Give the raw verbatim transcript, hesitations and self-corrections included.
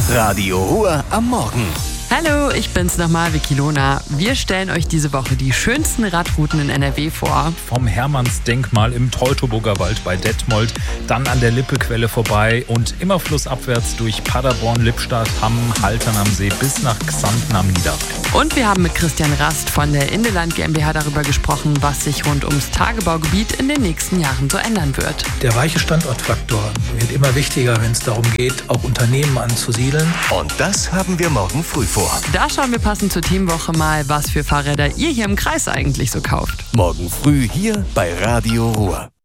Radio Ruhr am Morgen. Hallo, ich bin's nochmal, Vicky Lona. Wir stellen euch diese Woche die schönsten Radrouten in N R W vor. Vom Hermannsdenkmal im Teutoburger Wald bei Detmold, dann an der Lippequelle vorbei und immer flussabwärts durch Paderborn, Lippstadt, Hamm, Haltern am See bis nach Xanten am Niederrhein. Und wir haben mit Christian Rast von der Indeland GmbH darüber gesprochen, was sich rund ums Tagebaugebiet in den nächsten Jahren so ändern wird. Der weiche Standortfaktor wird immer wichtiger, wenn es darum geht, auch Unternehmen anzusiedeln. Und das haben wir morgen früh vor. Da schauen wir passend zur Teamwoche mal, was für Fahrräder ihr hier im Kreis eigentlich so kauft. Morgen früh hier bei Radio Ruhr.